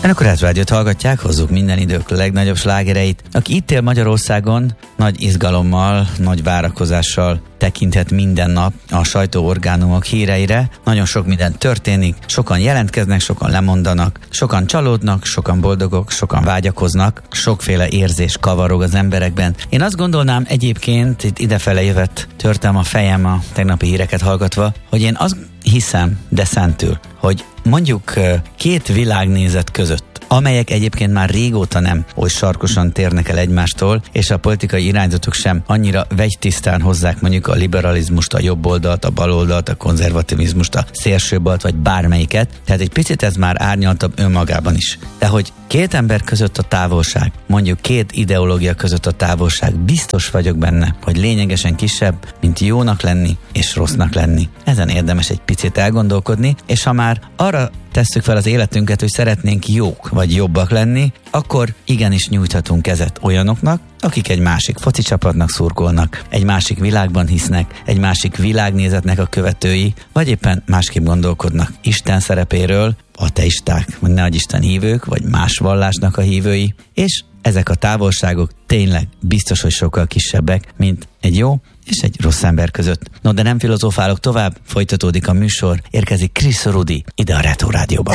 Önök a Rádiót hallgatják, hozzuk minden idők legnagyobb slágereit. Aki itt él Magyarországon, nagy izgalommal, nagy várakozással tekinthet minden nap a sajtóorgánumok híreire. Nagyon sok minden történik, sokan jelentkeznek, sokan lemondanak, sokan csalódnak, sokan boldogok, sokan vágyakoznak, sokféle érzés kavarog az emberekben. Én azt gondolnám egyébként, itt idefele jövet törtem a fejem a tegnapi híreket hallgatva, hogy én azt hiszem, de szentül, hogy mondjuk két világnézet között, amelyek egyébként már régóta nem oly sarkosan térnek el egymástól, és a politikai irányzatok sem annyira vegytisztán hozzák mondjuk a liberalizmust, a jobb oldalt, a bal oldalt, a konzervativizmust, a szélsőbalt, vagy bármelyiket. Tehát egy picit ez már árnyaltabb önmagában is. De hogy két ember között a távolság, mondjuk két ideológia között a távolság, biztos vagyok benne, hogy lényegesen kisebb, mint jónak lenni és rossznak lenni. Ezen érdemes egy picit elgondolkodni, és ha már arra tesszük fel az életünket, hogy szeretnénk jók vagy jobbak lenni, akkor igenis nyújthatunk kezet olyanoknak, akik egy másik foci csapatnak szurkolnak, egy másik világban hisznek, egy másik világnézetnek a követői, vagy éppen másképp gondolkodnak Isten szerepéről, ateisták, vagy ne adj Isten hívők, vagy más vallásnak a hívői, és ezek a távolságok tényleg biztos, hogy sokkal kisebbek, mint egy jó és egy rossz ember között. No, de nem filozofálok tovább, folytatódik a műsor, érkezik Chris Rudi ide a Retro Rádióba.